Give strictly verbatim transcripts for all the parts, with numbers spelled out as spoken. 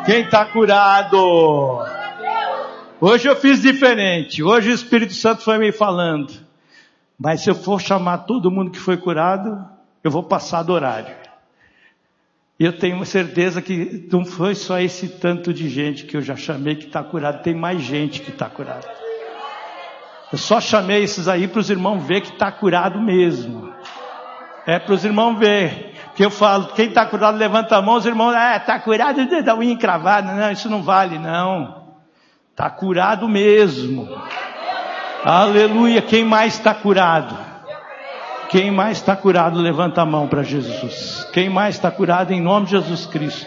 Quem está curado? Hoje eu fiz diferente. Hoje o Espírito Santo foi me falando. Mas se eu for chamar todo mundo que foi curado, eu vou passar do horário. Eu tenho certeza que não foi só esse tanto de gente que eu já chamei que está curado. Tem mais gente que está curado. Eu só chamei esses aí para os irmãos ver que está curado mesmo. É para os irmãos ver. Porque eu falo, quem está curado levanta a mão, os irmãos, ah, está curado da unha encravada. Não, isso não vale não. Está curado mesmo. Aleluia. Quem mais está curado? Quem mais está curado, levanta a mão para Jesus. Quem mais está curado em nome de Jesus Cristo?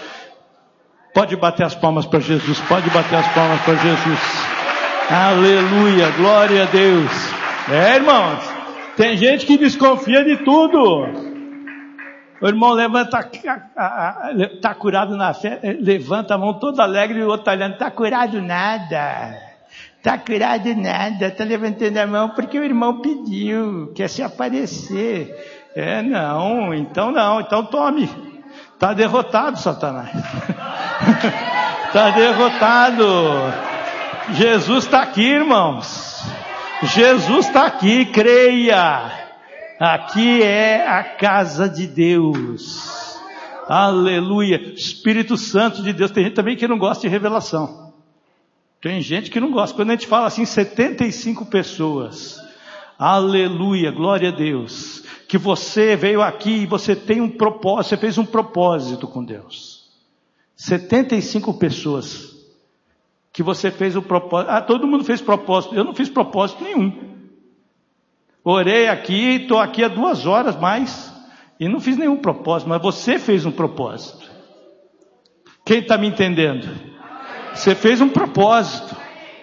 Pode bater as palmas para Jesus. Pode bater as palmas para Jesus. Aleluia. Glória a Deus. É, irmãos. Tem gente que desconfia de tudo. O irmão levanta, está curado na fé, levanta a mão todo alegre e o outro está olhando, está curado nada, está curado nada, está levantando a mão porque o irmão pediu, quer se aparecer. É, não, então não, então tome, está derrotado, Satanás, está derrotado. Jesus está aqui, irmãos, Jesus está aqui, creia. Aqui é a casa de Deus. Aleluia. Espírito Santo de Deus. Tem gente também que não gosta de revelação. Tem gente que não gosta. Quando a gente fala assim, setenta e cinco pessoas. Aleluia. Glória a Deus. Que você veio aqui e você tem um propósito. Você fez um propósito com Deus. setenta e cinco pessoas. Que você fez um propósito. Ah, todo mundo fez propósito. Eu não fiz propósito nenhum. Orei aqui, estou aqui há duas horas mais, e não fiz nenhum propósito, mas você fez um propósito. Quem está me entendendo? Você fez um propósito.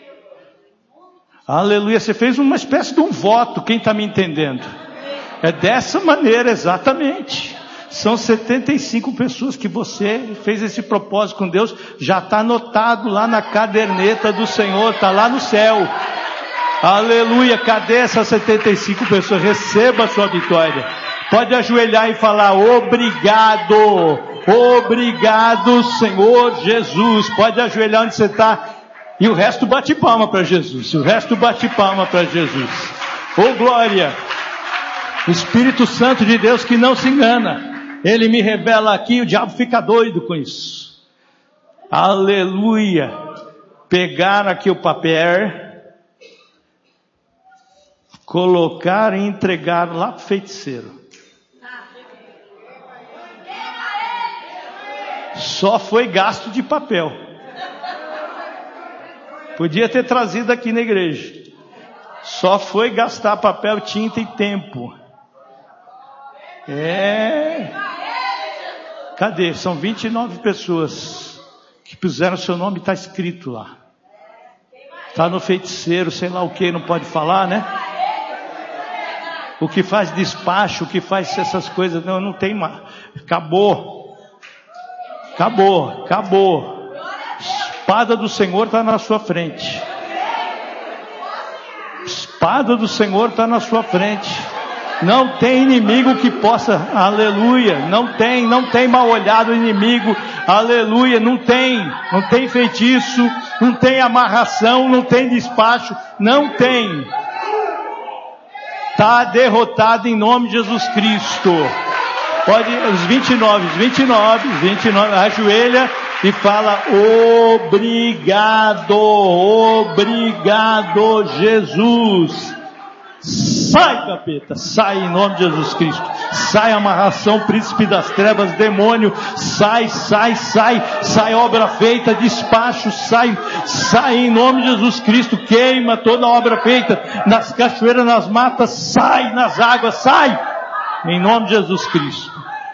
Aleluia, você fez uma espécie de um voto, quem está me entendendo? É dessa maneira, exatamente. São setenta e cinco pessoas que você fez esse propósito com Deus, já está anotado lá na caderneta do Senhor, está lá no céu. Aleluia, cadê essas setenta e cinco pessoas? Receba a sua vitória. Pode ajoelhar e falar, obrigado, obrigado Senhor Jesus. Pode ajoelhar onde você está. E o resto bate palma para Jesus. O resto bate palma para Jesus. Oh glória. O Espírito Santo de Deus que não se engana. Ele me revela aqui, o diabo fica doido com isso. Aleluia. Pegaram aqui o papel, colocaram e entregaram lá para o feiticeiro. Só foi gasto de papel. Podia ter trazido aqui na igreja. Só foi gastar papel, tinta e tempo. É. Cadê? São vinte e nove pessoas que puseram seu nome, está escrito lá. Está no feiticeiro, sei lá o que, não pode falar, né? O que faz despacho, o que faz essas coisas, não, não tem mais. Acabou. Acabou, acabou. Espada do Senhor está na sua frente. Espada do Senhor está na sua frente. Não tem inimigo que possa, aleluia, não tem, não tem mal olhado inimigo, aleluia, não tem, não tem feitiço, não tem amarração, não tem despacho, não tem. Está derrotado em nome de Jesus Cristo. Pode, os vinte e nove, os vinte e nove, os vinte e nove, ajoelha e fala, obrigado, obrigado Jesus. Sai, capeta, sai em nome de Jesus Cristo. Sai amarração, príncipe das trevas, demônio, sai, sai, sai, sai obra feita, despacho, sai, sai em nome de Jesus Cristo. Queima toda obra feita nas cachoeiras, nas matas, sai nas águas, sai em nome de Jesus Cristo.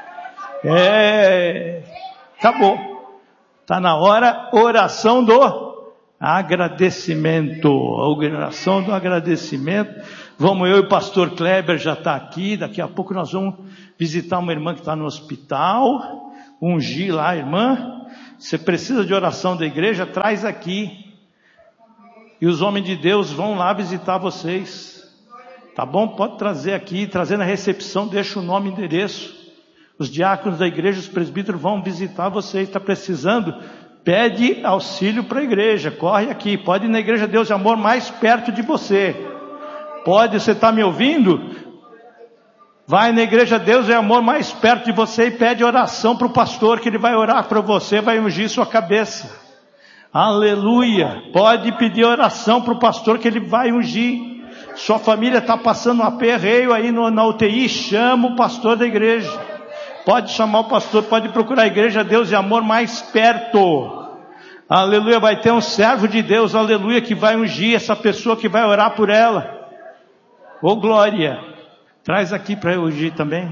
É, acabou. Está na hora, oração do agradecimento, a oração do agradecimento. Vamos, eu e o pastor Kleber já está aqui, daqui a pouco nós vamos visitar uma irmã que está no hospital, ungir lá a irmã. Você precisa de oração da igreja, traz aqui, e os homens de Deus vão lá visitar vocês, tá bom? Pode trazer aqui, trazer na recepção, deixa o nome e endereço. Os diáconos da igreja, os presbíteros vão visitar vocês. Está precisando? Pede auxílio para a igreja, corre aqui, pode ir na Igreja Deus e Amor mais perto de você. Pode, você está me ouvindo? Vai na Igreja Deus e Amor mais perto de você e pede oração para o pastor, que ele vai orar para você, vai ungir sua cabeça. Aleluia! Pode pedir oração para o pastor, que ele vai ungir. Sua família está passando um aperreio aí no, na U T I, chama o pastor da igreja. Pode chamar o pastor, pode procurar a Igreja Deus e Amor mais perto. Aleluia, vai ter um servo de Deus, aleluia, que vai ungir essa pessoa, que vai orar por ela. Ô glória, traz aqui para eu ungir também.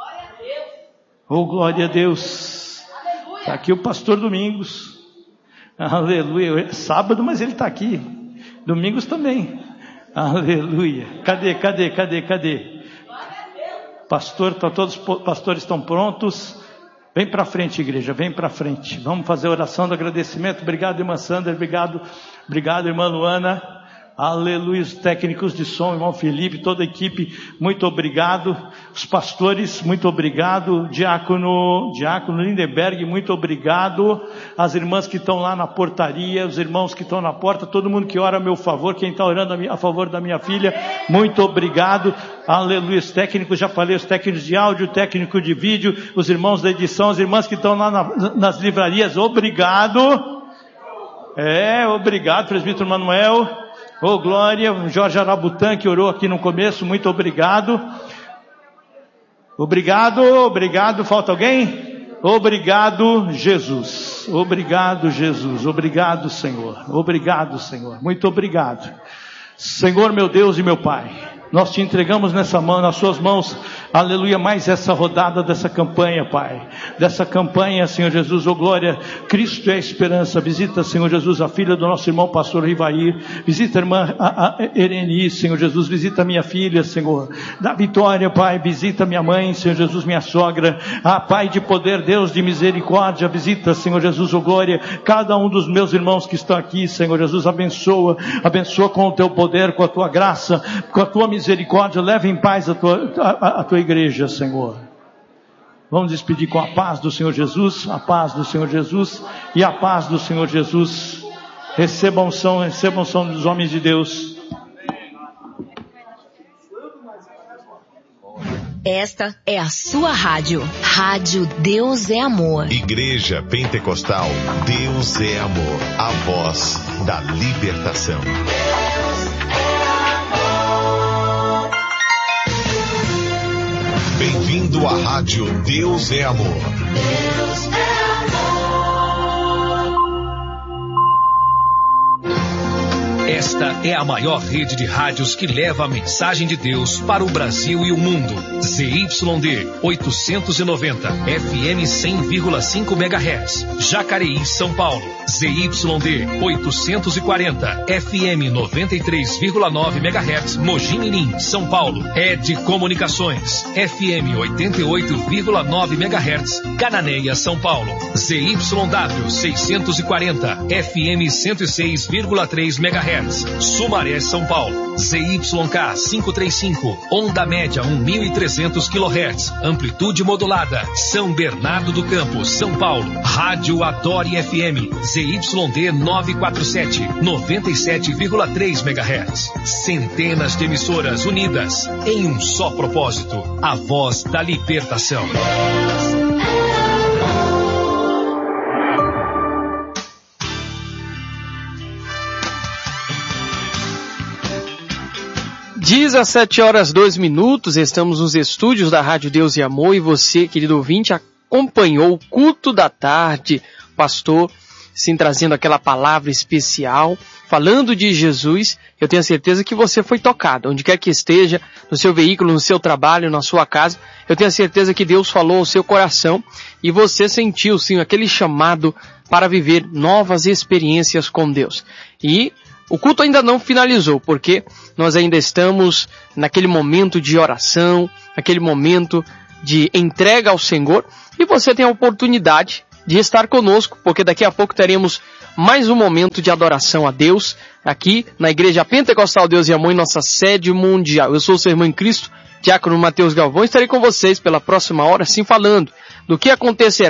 Ô glória a Deus. Está aqui o pastor Domingos. Aleluia, é sábado, mas ele está aqui. Domingos também. Aleluia. Cadê, cadê, cadê, cadê? Pastor, tá, todos os pastores estão prontos. Vem para frente, igreja, vem para frente. Vamos fazer a oração do agradecimento. Obrigado, irmã Sandra, obrigado, obrigado, irmã Luana. Aleluia, os técnicos de som, irmão Felipe, toda a equipe, muito obrigado. Os pastores, muito obrigado. Diácono, Diácono Lindenberg, muito obrigado. As irmãs que estão lá na portaria, os irmãos que estão na porta, todo mundo que ora a meu favor, quem está orando a, minha, a favor da minha filha, muito obrigado. Aleluia, os técnicos, já falei, os técnicos de áudio, técnico de vídeo, os irmãos da edição, as irmãs que estão lá na, nas livrarias, obrigado. É, obrigado, presbítero Manuel. Oh, glória, Jorge Arabutan, que orou aqui no começo, muito obrigado. Obrigado, obrigado, falta alguém? Obrigado, Jesus. Obrigado, Jesus. Obrigado, Senhor. Obrigado, Senhor. Muito obrigado. Senhor, meu Deus e meu Pai, nós te entregamos nessa mão, nas suas mãos, aleluia, mais essa rodada dessa campanha, Pai, dessa campanha, Senhor Jesus, oh glória, Cristo é a esperança. Visita, Senhor Jesus, a filha do nosso irmão pastor Rivair, visita a irmã a, a Ereni, Senhor Jesus, visita a minha filha, Senhor, da Vitória, Pai, visita minha mãe, Senhor Jesus, minha sogra, ah, Pai de poder, Deus de misericórdia, visita, Senhor Jesus, oh glória, cada um dos meus irmãos que estão aqui, Senhor Jesus, abençoa, abençoa com o teu poder, com a tua graça, com a tua misericórdia, leva em paz a tua, a, a tua igreja, Senhor. Vamos despedir com a paz do Senhor Jesus, a paz do Senhor Jesus e a paz do Senhor Jesus. Recebam unção, recebam unção dos homens de Deus. Esta é a sua rádio. Rádio Deus é Amor. Igreja Pentecostal Deus é Amor. A voz da libertação. Bem-vindo à Rádio Deus é Amor. Deus é amor. Esta é a maior rede de rádios que leva a mensagem de Deus para o Brasil e o mundo. Z Y D oitocentos e noventa, F M cem vírgula cinco megahertz, Jacareí, São Paulo. Z Y D oitocentos e quarenta, F M noventa e três vírgula nove megahertz, Mogi Mirim, São Paulo. Ed Comunicações, F M oitenta e oito vírgula nove megahertz, Cananéia, São Paulo. Z Y W seiscentos e quarenta, F M cento e seis vírgula três megahertz, Sumaré, São Paulo. Z Y K quinhentos e trinta e cinco, onda média mil e trezentos quilohertz, amplitude modulada, São Bernardo do Campo, São Paulo. Rádio Adore F M, Z Y D novecentos e quarenta e sete, noventa e sete vírgula três megahertz. Centenas de emissoras unidas em um só propósito, a voz da libertação. dezessete horas, dois minutos, estamos nos estúdios da Rádio Deus e Amor e você, querido ouvinte, acompanhou o culto da tarde, pastor, sim, trazendo aquela palavra especial, falando de Jesus. Eu tenho certeza que você foi tocado, onde quer que esteja, no seu veículo, no seu trabalho, na sua casa, eu tenho certeza que Deus falou ao seu coração e você sentiu, sim, aquele chamado para viver novas experiências com Deus. E o culto ainda não finalizou, porque nós ainda estamos naquele momento de oração, aquele momento de entrega ao Senhor, e você tem a oportunidade de estar conosco, porque daqui a pouco teremos mais um momento de adoração a Deus, aqui na Igreja Pentecostal Deus e Amor, em nossa sede mundial. Eu sou o seu irmão em Cristo, Diácono Mateus Galvão, estarei com vocês pela próxima hora, assim falando do que acontecerá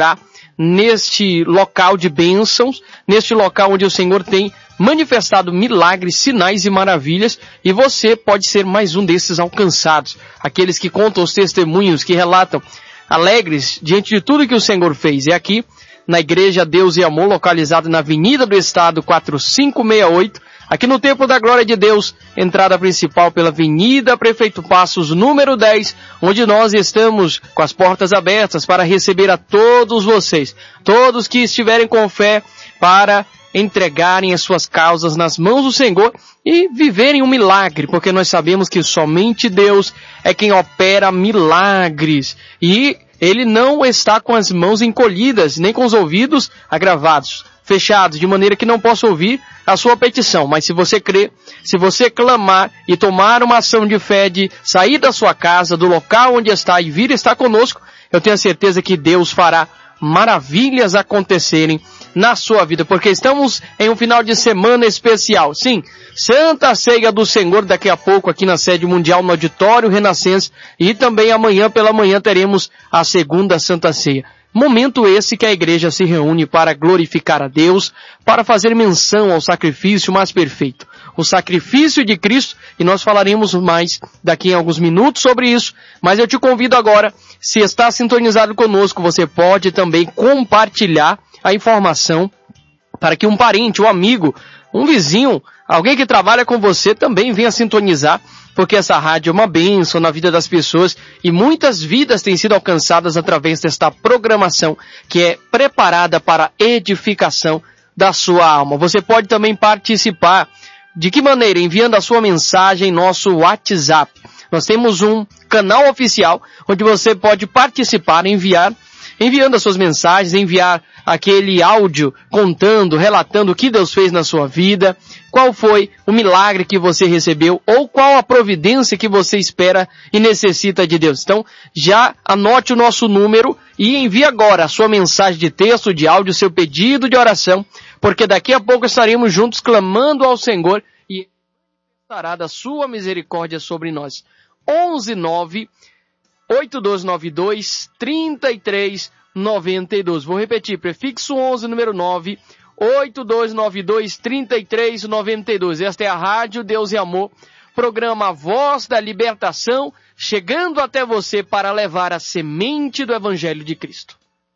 neste local de bênçãos, neste local onde o Senhor tem manifestado milagres, sinais e maravilhas, e você pode ser mais um desses alcançados, aqueles que contam os testemunhos, que relatam alegres diante de tudo que o Senhor fez. É aqui na Igreja Deus e Amor, localizada na Avenida do Estado quatro cinco seis oito, aqui no Templo da Glória de Deus, entrada principal pela Avenida Prefeito Passos, número dez, onde nós estamos com as portas abertas para receber a todos vocês, todos que estiverem com fé, para entregarem as suas causas nas mãos do Senhor e viverem um milagre, porque nós sabemos que somente Deus é quem opera milagres, e Ele não está com as mãos encolhidas, nem com os ouvidos agravados, fechados, de maneira que não possa ouvir a sua petição. Mas se você crer, se você clamar e tomar uma ação de fé de sair da sua casa, do local onde está e vir estar conosco, eu tenho a certeza que Deus fará maravilhas acontecerem na sua vida, porque estamos em um final de semana especial. Sim, Santa Ceia do Senhor daqui a pouco aqui na sede mundial, no Auditório Renascença, e também amanhã pela manhã teremos a segunda Santa Ceia. Momento esse que a igreja se reúne para glorificar a Deus, para fazer menção ao sacrifício mais perfeito, o sacrifício de Cristo, e nós falaremos mais daqui a alguns minutos sobre isso, mas eu te convido agora, se está sintonizado conosco, você pode também compartilhar a informação para que um parente, um amigo, um vizinho, alguém que trabalha com você também venha sintonizar, porque essa rádio é uma bênção na vida das pessoas e muitas vidas têm sido alcançadas através desta programação que é preparada para a edificação da sua alma. Você pode também participar. De que maneira? Enviando a sua mensagem em nosso WhatsApp. Nós temos um canal oficial onde você pode participar, enviar, enviando as suas mensagens, enviar aquele áudio contando, relatando o que Deus fez na sua vida, qual foi o milagre que você recebeu ou qual a providência que você espera e necessita de Deus. Então, já anote o nosso número e envie agora a sua mensagem de texto, de áudio, seu pedido de oração, porque daqui a pouco estaremos juntos clamando ao Senhor e estará da sua misericórdia sobre nós. onze nove oito dois nove dois três três nove dois. Vou repetir, prefixo onze, número nove, oito dois nove dois três três nove dois. Esta é a Rádio Deus e Amor, programa Voz da Libertação, chegando até você para levar a semente do Evangelho de Cristo.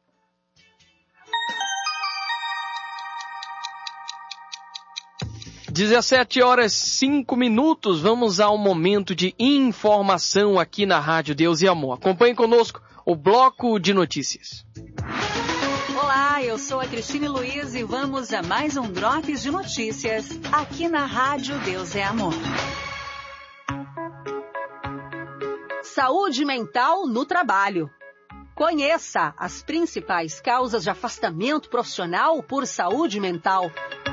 dezessete horas e cinco minutos, vamos a um momento de informação aqui na Rádio Deus e Amor. Acompanhe conosco o Bloco de Notícias. Olá, eu sou a Cristine Luiz e vamos a mais um Drops de Notícias aqui na Rádio Deus é Amor. Saúde mental no trabalho. Conheça as principais causas de afastamento profissional por saúde mental.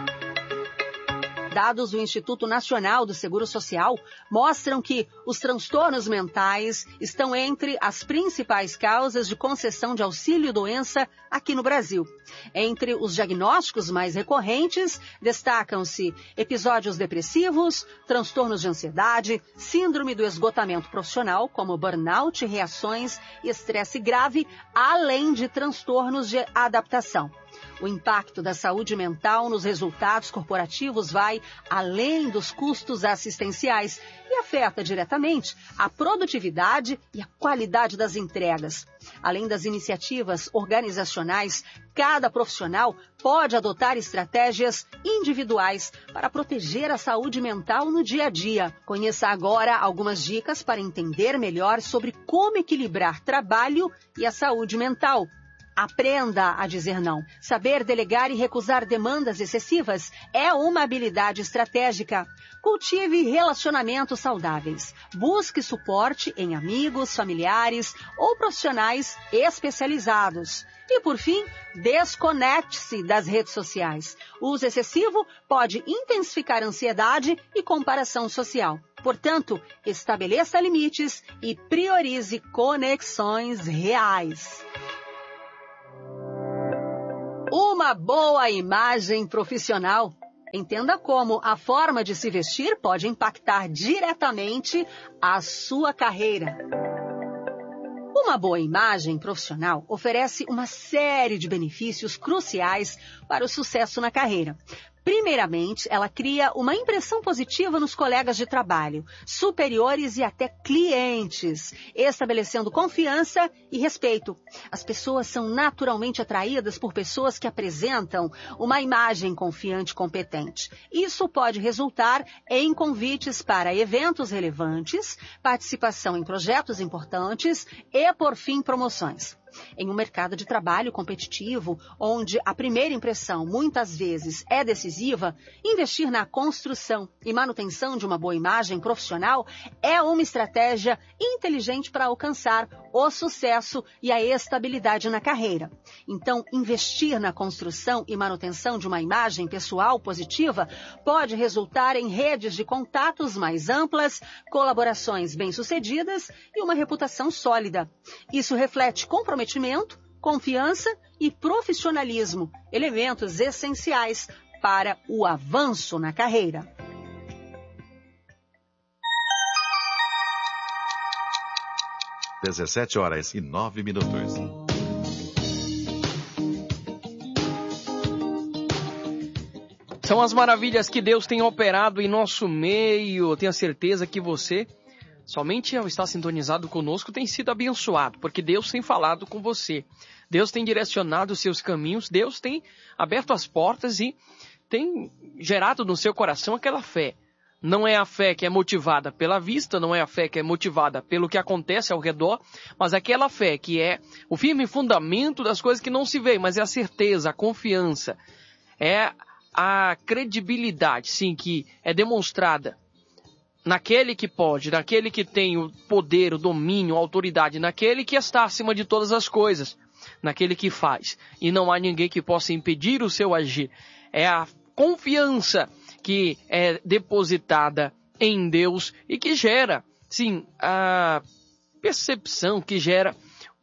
Dados do Instituto Nacional do Seguro Social mostram que os transtornos mentais estão entre as principais causas de concessão de auxílio-doença aqui no Brasil. Entre os diagnósticos mais recorrentes, destacam-se episódios depressivos, transtornos de ansiedade, síndrome do esgotamento profissional, como burnout, reações e estresse grave, além de transtornos de adaptação. O impacto da saúde mental nos resultados corporativos vai além dos custos assistenciais e afeta diretamente a produtividade e a qualidade das entregas. Além das iniciativas organizacionais, cada profissional pode adotar estratégias individuais para proteger a saúde mental no dia a dia. Conheça agora algumas dicas para entender melhor sobre como equilibrar trabalho e a saúde mental. Aprenda a dizer não. Saber delegar e recusar demandas excessivas é uma habilidade estratégica. Cultive relacionamentos saudáveis. Busque suporte em amigos, familiares ou profissionais especializados. E, por fim, desconecte-se das redes sociais. O uso excessivo pode intensificar a ansiedade e comparação social. Portanto, estabeleça limites e priorize conexões reais. Uma boa imagem profissional. Entenda como a forma de se vestir pode impactar diretamente a sua carreira. Uma boa imagem profissional oferece uma série de benefícios cruciais para o sucesso na carreira. Primeiramente, ela cria uma impressão positiva nos colegas de trabalho, superiores e até clientes, estabelecendo confiança e respeito. As pessoas são naturalmente atraídas por pessoas que apresentam uma imagem confiante e competente. Isso pode resultar em convites para eventos relevantes, participação em projetos importantes e, por fim, promoções. Em um mercado de trabalho competitivo, onde a primeira impressão muitas vezes é decisiva, investir na construção e manutenção de uma boa imagem profissional é uma estratégia inteligente para alcançar o sucesso e a estabilidade na carreira. Então, investir na construção e manutenção de uma imagem pessoal positiva pode resultar em redes de contatos mais amplas, colaborações bem-sucedidas e uma reputação sólida. Isso reflete comprometimento, confiança e profissionalismo, elementos essenciais para o avanço na carreira. dezessete horas e nove minutos. São as maravilhas que Deus tem operado em nosso meio. Eu tenho certeza que você, somente ao estar sintonizado conosco, tem sido abençoado, porque Deus tem falado com você. Deus tem direcionado os seus caminhos, Deus tem aberto as portas e tem gerado no seu coração aquela fé. Não é a fé que é motivada pela vista, não é a fé que é motivada pelo que acontece ao redor, mas aquela fé que é o firme fundamento das coisas que não se veem, mas é a certeza, a confiança, é a credibilidade, sim, que é demonstrada naquele que pode, naquele que tem o poder, o domínio, a autoridade, naquele que está acima de todas as coisas, naquele que faz, e não há ninguém que possa impedir o seu agir. É a confiança que é depositada em Deus e que gera, sim, a percepção, que gera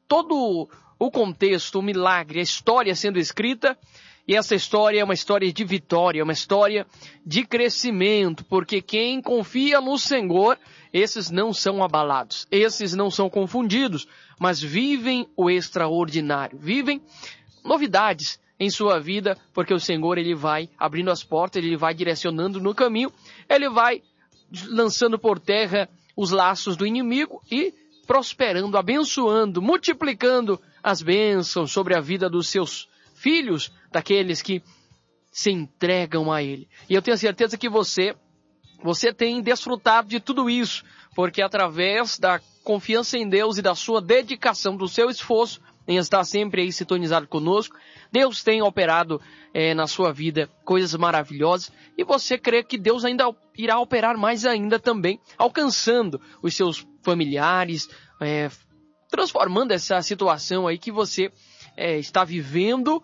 todo o contexto, o milagre, a história sendo escrita. E essa história é uma história de vitória, uma história de crescimento, porque quem confia no Senhor, esses não são abalados, esses não são confundidos, mas vivem o extraordinário, vivem novidades em sua vida, porque o Senhor, ele vai abrindo as portas, ele vai direcionando no caminho, ele vai lançando por terra os laços do inimigo e prosperando, abençoando, multiplicando as bênçãos sobre a vida dos seus filhos, daqueles que se entregam a Ele. E eu tenho certeza que você, você tem desfrutado de tudo isso, porque através da confiança em Deus e da sua dedicação, do seu esforço em estar sempre aí sintonizado conosco, Deus tem operado é, na sua vida coisas maravilhosas, e você crê que Deus ainda irá operar mais ainda também, alcançando os seus familiares, é, transformando essa situação aí que você é, está vivendo,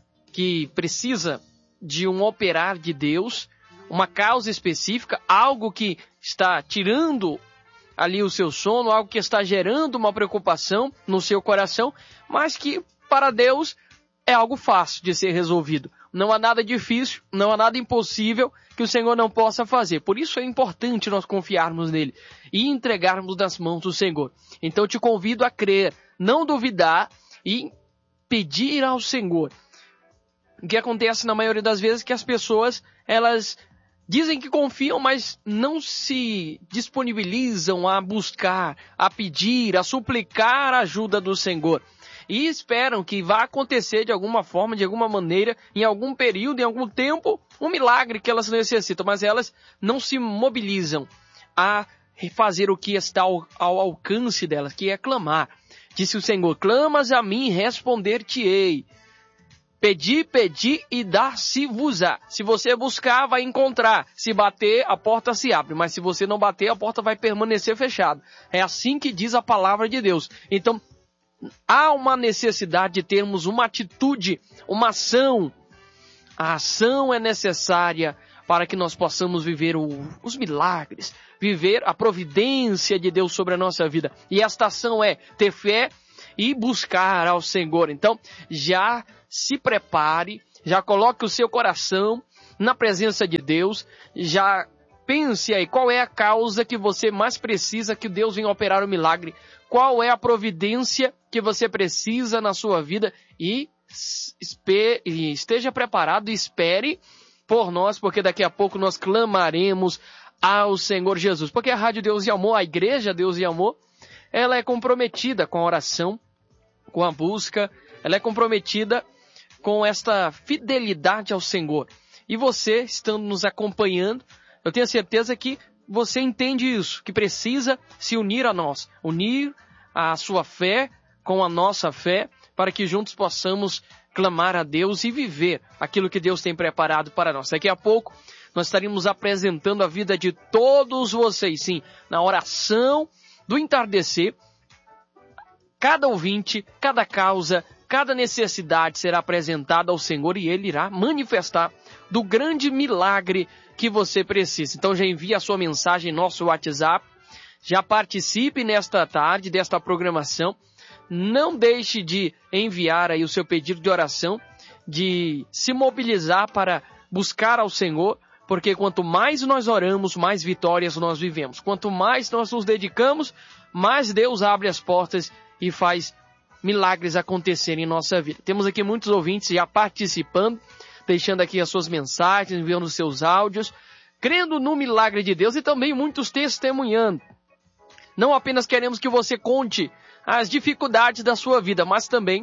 que precisa de um operar de Deus, uma causa específica, algo que está tirando ali o seu sono, algo que está gerando uma preocupação no seu coração, mas que para Deus é algo fácil de ser resolvido. Não há nada difícil, não há nada impossível que o Senhor não possa fazer. Por isso é importante nós confiarmos nele e entregarmos nas mãos do Senhor. Então eu te convido a crer, não duvidar e pedir ao Senhor. O que acontece na maioria das vezes é que as pessoas, elas dizem que confiam, mas não se disponibilizam a buscar, a pedir, a suplicar a ajuda do Senhor. E esperam que vá acontecer de alguma forma, de alguma maneira, em algum período, em algum tempo, um milagre que elas necessitam. Mas elas não se mobilizam a fazer o que está ao, ao alcance delas, que é clamar. Disse o Senhor: clamas a mim, responder-te-ei. Pedi, pedi e dar-se-vos-á. Se você buscar, vai encontrar. Se bater, a porta se abre. Mas se você não bater, a porta vai permanecer fechada. É assim que diz a palavra de Deus. Então, há uma necessidade de termos uma atitude, uma ação. A ação é necessária para que nós possamos viver o, os milagres, viver a providência de Deus sobre a nossa vida. E esta ação é ter fé e buscar ao Senhor. Então, já se prepare, já coloque o seu coração na presença de Deus, já pense aí qual é a causa que você mais precisa que Deus venha operar o milagre qual é a providência que você precisa na sua vida e esteja preparado e espere por nós, porque daqui a pouco nós clamaremos ao Senhor Jesus. Porque a Rádio Deus e Amor, a Igreja Deus e Amor, ela é comprometida com a oração, com a busca, ela é comprometida com esta fidelidade ao Senhor. E você, estando nos acompanhando, eu tenho certeza que você entende isso, que precisa se unir a nós, unir a sua fé com a nossa fé, para que juntos possamos clamar a Deus e viver aquilo que Deus tem preparado para nós. Daqui a pouco nós estaremos apresentando a vida de todos vocês, sim, na oração do entardecer. Cada ouvinte, cada causa, cada necessidade será apresentada ao Senhor e Ele irá manifestar do grande milagre que você precisa. Então já envie a sua mensagem em nosso WhatsApp, já participe nesta tarde desta programação. Não deixe de enviar aí o seu pedido de oração, de se mobilizar para buscar ao Senhor, porque quanto mais nós oramos, mais vitórias nós vivemos. Quanto mais nós nos dedicamos, mais Deus abre as portas e faz milagres acontecerem em nossa vida. Temos aqui muitos ouvintes já participando, deixando aqui as suas mensagens, enviando os seus áudios, crendo no milagre de Deus e também muitos testemunhando. Não apenas queremos que você conte as dificuldades da sua vida, mas também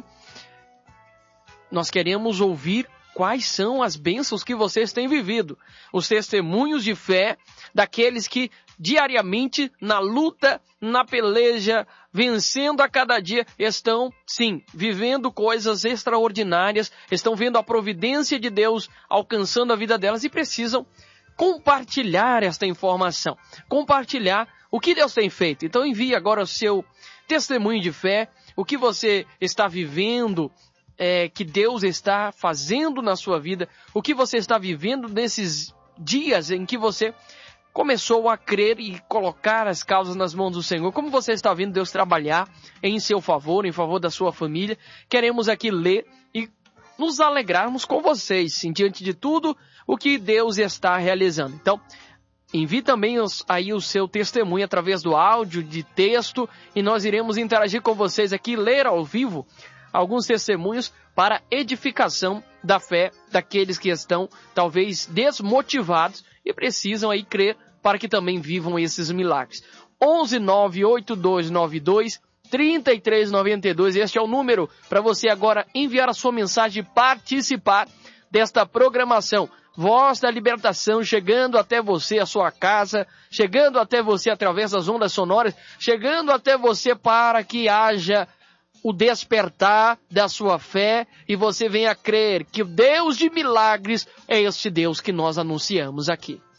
nós queremos ouvir quais são as bênçãos que vocês têm vivido. Os testemunhos de fé daqueles que diariamente, na luta, na peleja, vencendo a cada dia, estão, sim, vivendo coisas extraordinárias, estão vendo a providência de Deus alcançando a vida delas e precisam compartilhar esta informação, compartilhar o que Deus tem feito. Então envie agora o seu testemunho de fé, o que você está vivendo, é, que Deus está fazendo na sua vida, o que você está vivendo nesses dias em que você começou a crer e colocar as causas nas mãos do Senhor. Como você está vendo Deus trabalhar em seu favor, em favor da sua família. Queremos aqui ler e nos alegrarmos com vocês, em diante de tudo o que Deus está realizando. Então, envie também os, aí o seu testemunho através do áudio, de texto, e nós iremos interagir com vocês aqui, ler ao vivo alguns testemunhos para edificação da fé daqueles que estão talvez desmotivados e precisam aí crer para que também vivam esses milagres. onze nove oito dois nove dois três três nove dois, este é o número para você agora enviar a sua mensagem e participar desta programação. Voz da Libertação chegando até você, a sua casa, chegando até você através das ondas sonoras, chegando até você para que haja o despertar da sua fé e você venha crer que o Deus de milagres é este Deus que nós anunciamos aqui.